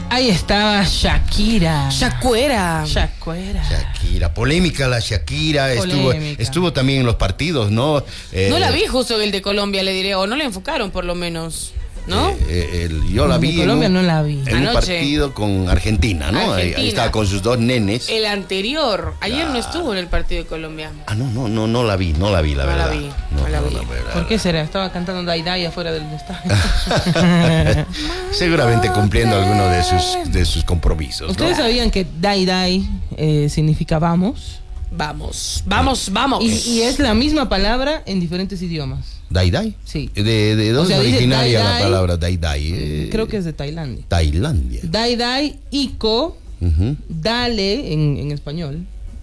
Ahí estaba Shakira. Shakira. Polémica la Shakira. Estuvo también en los partidos, ¿no? No la vi justo en el de Colombia, le diré, o no la enfocaron por lo menos, ¿no? Yo la vi. Colombia no la vi. En un partido con Argentina, ¿no? Ahí estaba con sus dos nenes. El anterior, ayer no estuvo en el partido de Colombia. No la vi, la verdad. No la vi. ¿Por qué será? Estaba cantando Dai Dai afuera del estadio. Seguramente cumpliendo alguno de sus compromisos, ¿Ustedes ¿no? sabían que Dai Dai significa vamos? Vamos. Y es la misma palabra en diferentes idiomas. ¿Dai Dai? Sí. ¿De dónde es originaria la palabra Dai Dai? Creo que es de Tailandia. Tailandia. Dai Dai, Iko, dale en español,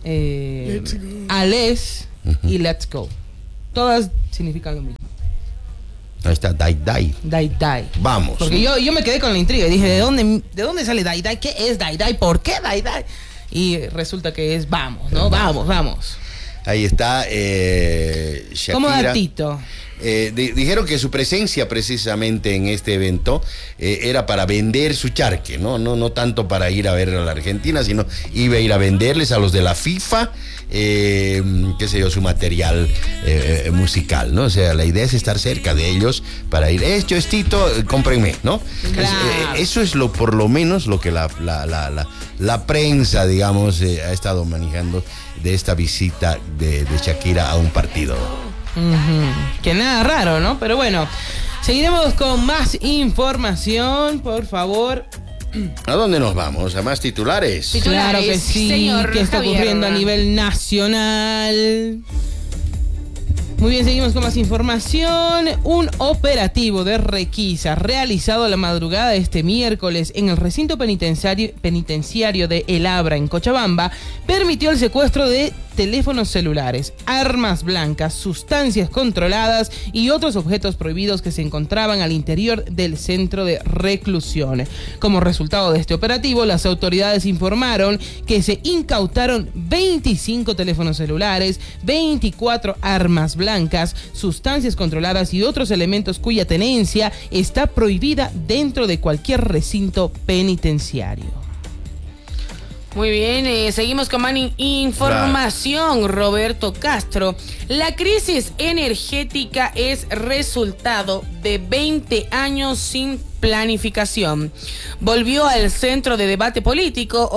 ales y let's go. Todas significan lo mismo. Ahí está, Dai Dai. Dai Dai. Vamos. Porque yo me quedé con la intriga y dije, ¿de dónde sale Dai Dai? ¿Qué es Dai Dai? ¿Por qué Dai Dai? Y resulta que es vamos, ¿no? Vamos. Ahí está Shakira. Como datito. Dijeron que su presencia precisamente en este evento era para vender su charque, no tanto para ir a ver a la Argentina, sino iba a ir a venderles a los de la FIFA, qué sé yo, su material musical, ¿no? O sea, la idea es estar cerca de ellos para ir, Chostito, cómprenme, ¿no? Claro. Eso es por lo menos lo que la prensa, digamos, ha estado manejando de esta visita de Shakira a un partido. Que nada raro, ¿no? Pero bueno, seguiremos con más información, por favor. ¿A dónde nos vamos? ¿A más titulares? Claro que sí, señor que está ocurriendo a nivel nacional. Muy bien, seguimos con más información. Un operativo de requisa realizado la madrugada de este miércoles en el recinto penitenciario de El Abra, en Cochabamba, permitió el secuestro de teléfonos celulares, armas blancas, sustancias controladas y otros objetos prohibidos que se encontraban al interior del centro de reclusión. Como resultado de este operativo, las autoridades informaron que se incautaron 25 teléfonos celulares, 24 armas blancas, sustancias controladas y otros elementos cuya tenencia está prohibida dentro de cualquier recinto penitenciario. Muy bien, seguimos con más información. Roberto Castro. La crisis energética es resultado de 20 años sin planificación. Volvió al centro de debate político.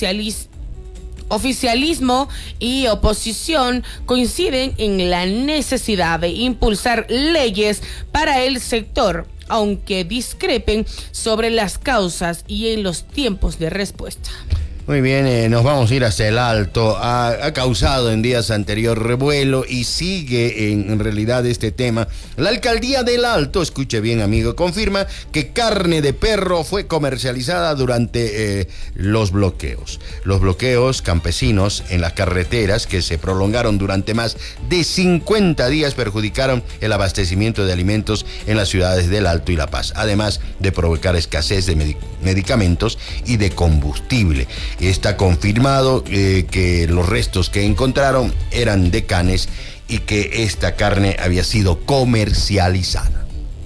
Oficialismo y oposición coinciden en la necesidad de impulsar leyes para el sector, aunque discrepen sobre las causas y en los tiempos de respuesta. Muy bien, nos vamos a ir hacia el Alto. Ha causado en días anteriores revuelo y sigue en realidad este tema. La alcaldía del Alto, escuche bien amigo, confirma que carne de perro fue comercializada durante los bloqueos. Los bloqueos campesinos en las carreteras que se prolongaron durante más de 50 días perjudicaron el abastecimiento de alimentos en las ciudades del Alto y La Paz, además de provocar escasez de medicamentos y de combustible. Está confirmado que los restos que encontraron eran de canes y que esta carne había sido comercializada.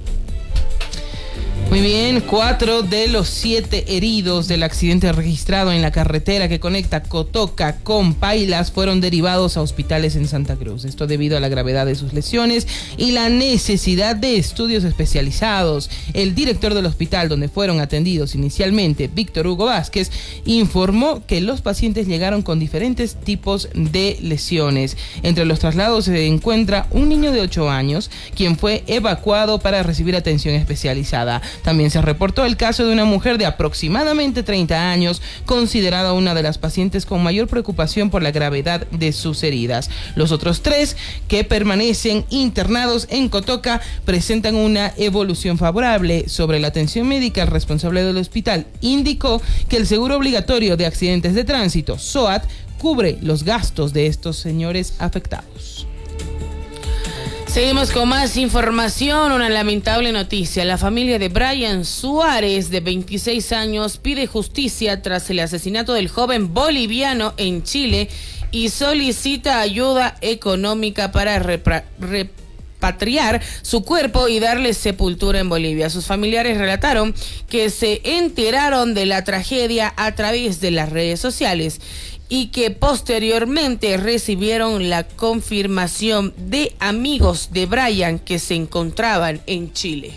Muy bien, 4 de los 7 heridos del accidente registrado en la carretera que conecta Cotoca con Pailas fueron derivados a hospitales en Santa Cruz. Esto debido a la gravedad de sus lesiones y la necesidad de estudios especializados. El director del hospital donde fueron atendidos inicialmente, Víctor Hugo Vázquez, informó que los pacientes llegaron con diferentes tipos de lesiones. Entre los traslados se encuentra un niño de 8 años, quien fue evacuado para recibir atención especializada. También se reportó el caso de una mujer de aproximadamente 30 años, considerada una de las pacientes con mayor preocupación por la gravedad de sus heridas. Los otros 3 que permanecen internados en Cotoca presentan una evolución favorable. Sobre la atención médica, el responsable del hospital indicó que el seguro obligatorio de accidentes de tránsito, SOAT, cubre los gastos de estos señores afectados. Seguimos con más información. Una lamentable noticia. La familia de Brian Suárez, de 26 años, pide justicia tras el asesinato del joven boliviano en Chile y solicita ayuda económica para repatriar su cuerpo y darle sepultura en Bolivia. Sus familiares relataron que se enteraron de la tragedia a través de las redes sociales y que posteriormente recibieron la confirmación de amigos de Brian que se encontraban en Chile.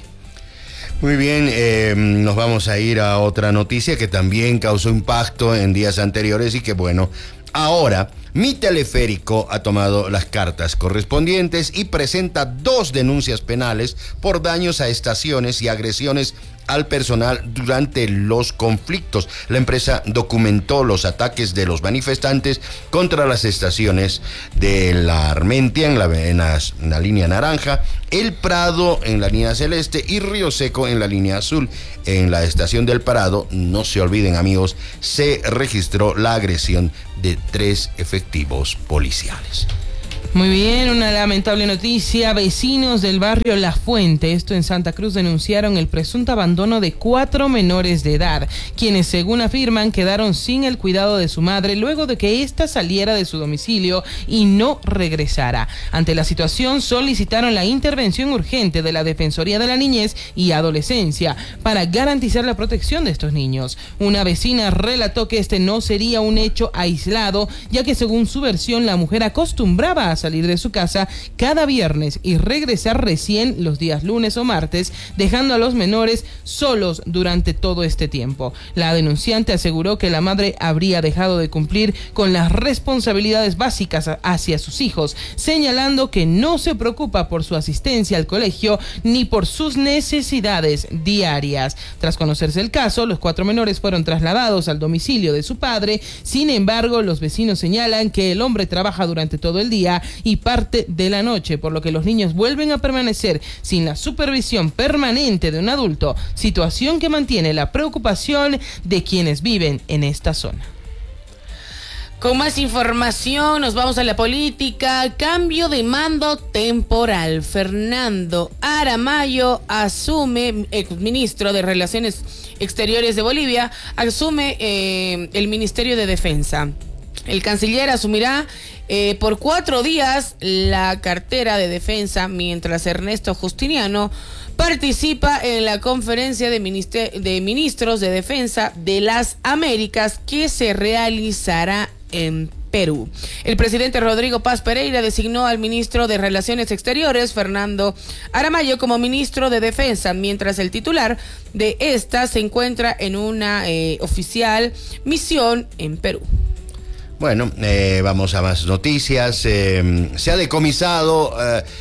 Muy bien, nos vamos a ir a otra noticia que también causó impacto en días anteriores y que bueno, ahora Mi Teleférico ha tomado las cartas correspondientes y presenta 2 denuncias penales por daños a estaciones y agresiones al personal durante los conflictos. La empresa documentó los ataques de los manifestantes contra las estaciones de la Armentia en la línea naranja, El Prado en la línea celeste y Río Seco en la línea azul. En la estación del Prado, no se olviden amigos, se registró la agresión de 3 efectivos policiales. Muy bien, una lamentable noticia. Vecinos del barrio La Fuente, esto en Santa Cruz, denunciaron el presunto abandono de 4 menores de edad, quienes según afirman quedaron sin el cuidado de su madre luego de que ésta saliera de su domicilio y no regresara. Ante la situación solicitaron la intervención urgente de la Defensoría de la Niñez y Adolescencia para garantizar la protección de estos niños. Una vecina relató que este no sería un hecho aislado, ya que según su versión la mujer acostumbraba a salir de su casa cada viernes y regresar recién los días lunes o martes, dejando a los menores solos durante todo este tiempo. La denunciante aseguró que la madre habría dejado de cumplir con las responsabilidades básicas hacia sus hijos, señalando que no se preocupa por su asistencia al colegio ni por sus necesidades diarias. Tras conocerse el caso, los 4 menores fueron trasladados al domicilio de su padre. Sin embargo, los vecinos señalan que el hombre trabaja durante todo el día y parte de la noche, por lo que los niños vuelven a permanecer sin la supervisión permanente de un adulto, situación que mantiene la preocupación de quienes viven en esta zona. Con más información, nos vamos a la política. Cambio de mando temporal. Fernando Aramayo asume, exministro de Relaciones Exteriores de Bolivia, asume el Ministerio de Defensa. El canciller asumirá por 4 días la cartera de defensa, mientras Ernesto Justiniano participa en la conferencia de ministros de defensa de las Américas que se realizará en Perú. El presidente Rodrigo Paz Pereira designó al ministro de Relaciones Exteriores, Fernando Aramayo, como ministro de Defensa, mientras el titular de esta se encuentra en una oficial misión en Perú. Bueno, vamos a más noticias. Se ha decomisado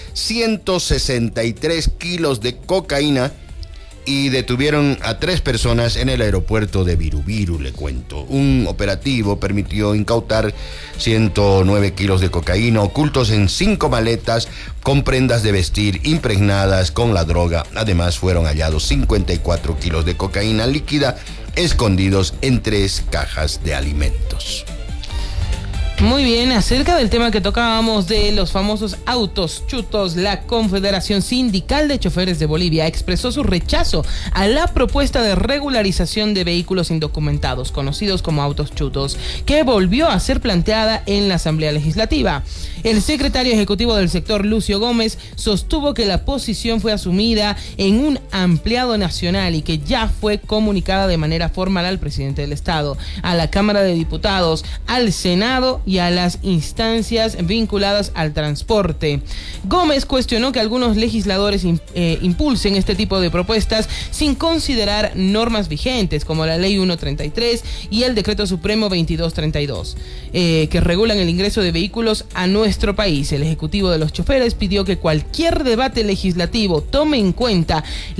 163 kilos de cocaína y detuvieron a 3 personas en el aeropuerto de Virubiru, le cuento. Un operativo permitió incautar 109 kilos de cocaína ocultos en 5 maletas con prendas de vestir impregnadas con la droga. Además, fueron hallados 54 kilos de cocaína líquida escondidos en 3 cajas de alimentos. Muy bien, acerca del tema que tocábamos de los famosos autos chutos, la Confederación Sindical de Choferes de Bolivia expresó su rechazo a la propuesta de regularización de vehículos indocumentados, conocidos como autos chutos, que volvió a ser planteada en la Asamblea Legislativa. El secretario ejecutivo del sector, Lucio Gómez, sostuvo que la posición fue asumida en un ampliado nacional y que ya fue comunicada de manera formal al presidente del Estado, a la Cámara de Diputados, al Senado y a las instancias vinculadas al transporte. Gómez cuestionó que algunos legisladores impulsen este tipo de propuestas sin considerar normas vigentes como la Ley 133 y el Decreto Supremo 2232, que regulan el ingreso de vehículos a nuestro país. El Ejecutivo de los Choferes pidió que cualquier debate legislativo tome en cuenta